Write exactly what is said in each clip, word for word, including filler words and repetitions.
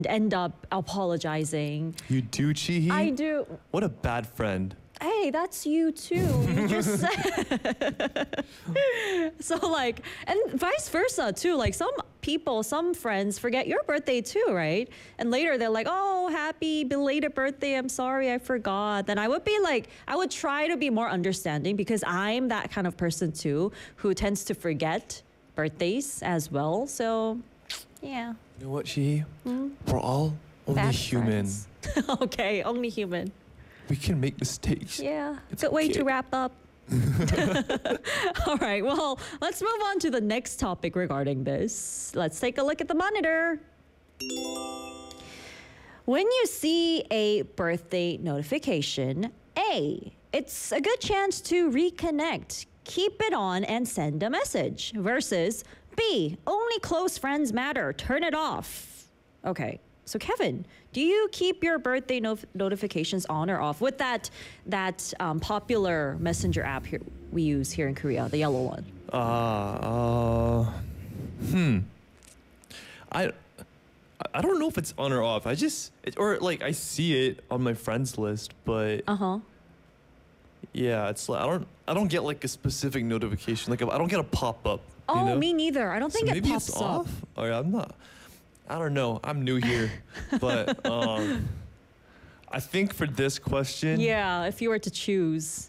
end up apologizing. You do, Chihi? I do. What a bad friend. Hey, that's you too. You just said. So like, and vice versa too. Like some people, some friends forget your birthday too, right? And later they're like, oh, happy belated birthday. I'm sorry, I forgot. Then I would be like, I would try to be more understanding because I'm that kind of person too who tends to forget birthdays as well. So, yeah. You know what, Chihi? Hmm? We're all only Bad human. friends. Okay, only human. We can make mistakes. Yeah, It's good way okay. to wrap up. All right, well, let's move on to the next topic regarding this. Let's take a look at the monitor. When you see a birthday notification, A, it's a good chance to reconnect. Keep it on and send a message. Versus B, only close friends matter. Turn it off. Okay. So Kevin, do you keep your birthday no- notifications on or off with that that um, popular messenger app here we use here in Korea, the yellow one? Uh, uh, hmm. I, I don't know if it's on or off. I just, it, or like I see it on my friends list, but Uh huh. yeah, it's like I don't, I don't get like a specific notification. Like I don't get a pop up. Oh, you know? me neither. I don't So think it maybe pops it's up. off. Or I'm not. I don't know. I'm new here, but um, I think for this question, Yeah, if you were to choose.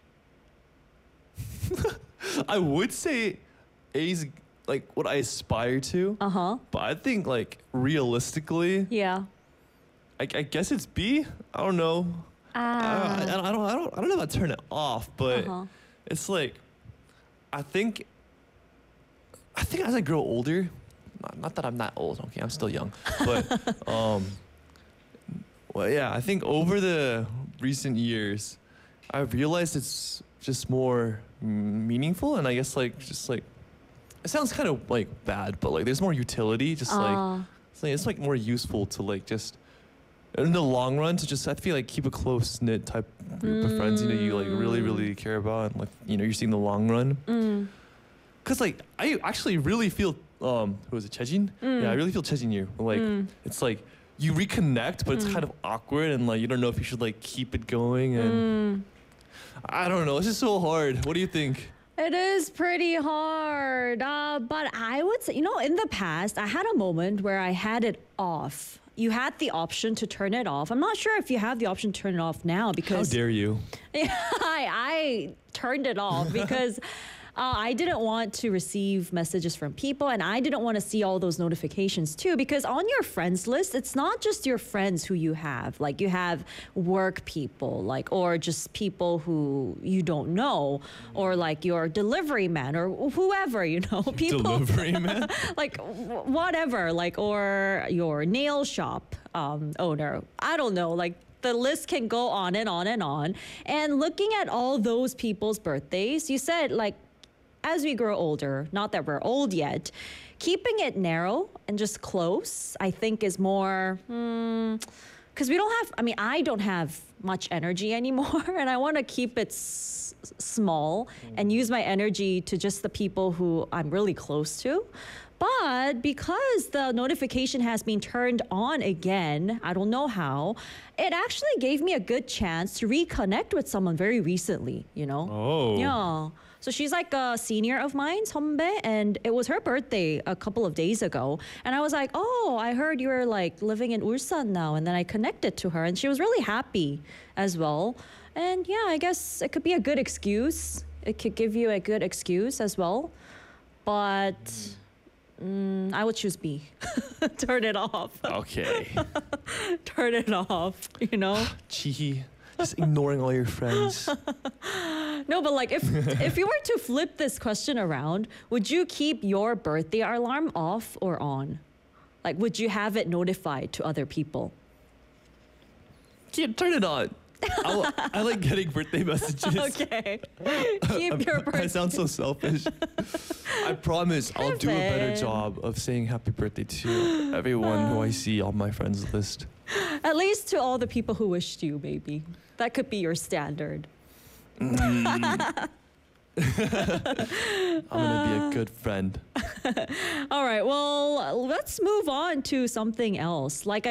I would say A's like what I aspire to, Uh huh. but I think like realistically, Yeah. I, I guess it's B. I don't know. I, I, Ah. I don't. I don't. I don't know if I turn it off, but Uh-huh. it's like I think. I think as I grow older, not, not that I'm that old. Okay, I'm still young, but um, well, yeah. I think over the recent years, I've realized it's just more meaningful, and I guess like just like it sounds kind of like bad, but like there's more utility. Just like Ah. it's like, it's like more useful to like just in the long run to just I feel like keep a close knit type group of friends. You know, you like really really care about, and like you know you're seeing the long run. Mm. Cause like I actually really feel um who was it Chejin? Mm. Yeah, I really feel Chejin here. Like Mm. it's like you reconnect, but it's Mm. kind of awkward and like you don't know if you should like keep it going and Mm. I don't know. It's just so hard. What do you think? It is pretty hard. Uh, but I would say, you know, in the past, I had a moment where I had it off. You had the option to turn it off. I'm not sure if you have the option to turn it off now How because dare you? I, I turned it off because uh, I didn't want to receive messages from people and I didn't want to see all those notifications too because on your friends list, it's not just your friends who you have. Like you have work people, like or just people who you don't know, or like your delivery man or whoever, you know, people Delivery man. like w- whatever, like or your nail shop um, owner. I don't know, like the list can go on and on and on. And looking at all those people's birthdays, you said like as we grow older, not that we're old yet, keeping it narrow and just close, I think is more. Because we don't have, I mean, I don't have much energy anymore, and I want to keep it s- small and use my energy to just the people who I'm really close to. But because the notification has been turned on again, I don't know how, it actually gave me a good chance to reconnect with someone very recently, you know? Oh. Yeah. So she's like a senior of mine, Sonbe, and it was her birthday a couple of days ago. And I was like, oh, I heard you're like living in Ulsan now. And then I connected to her and she was really happy as well. And yeah, I guess it could be a good excuse. It could give you a good excuse as well. But mm, I would choose B. Turn it off. Okay. Turn it off, you know? Chihi, just ignoring all your friends. No, but like if if you were to flip this question around, would you keep your birthday alarm off or on? Like, would you have it notified to other people? Yeah, turn it on. I, I like getting birthday messages. Okay. Keep your I birthday. sound so selfish. I promise I'll do a better Kevin. job of saying happy birthday to everyone who I see on my friends list. At least to all the people who wished you, maybe. That could be your standard. I'm gonna be a good friend. All right. Well, let's move on to something else. Like